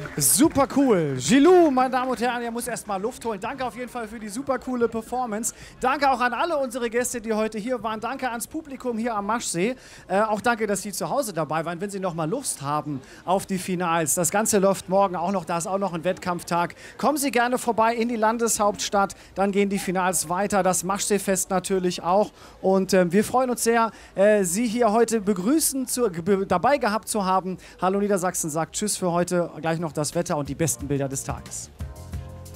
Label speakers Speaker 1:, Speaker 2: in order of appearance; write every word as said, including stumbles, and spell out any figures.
Speaker 1: Super cool. Gilou, meine Damen und Herren, er muss erstmal Luft holen. Danke auf jeden Fall für die super coole Performance. Danke auch an alle unsere Gäste, die heute hier waren. Danke ans Publikum hier am Maschsee. Äh, auch danke, dass Sie zu Hause dabei waren. Wenn Sie noch mal Lust haben auf die Finals, das Ganze läuft morgen auch noch, da ist auch noch ein Wettkampftag. Kommen Sie gerne vorbei in die Landeshauptstadt. Dann gehen die Finals weiter. Das Maschseefest natürlich auch. Und äh, wir freuen uns sehr, äh, Sie hier heute begrüßen, zu, dabei gehabt zu haben. Hallo Niedersachsen sagt Tschüss für heute. Gleich noch das Wetter und die besten Bilder des Tages.